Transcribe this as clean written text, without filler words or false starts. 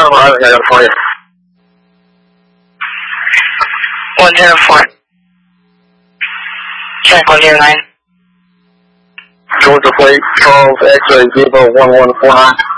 I got it for you. 104. Check 109. Georgia plate, Charles X-ray 1149.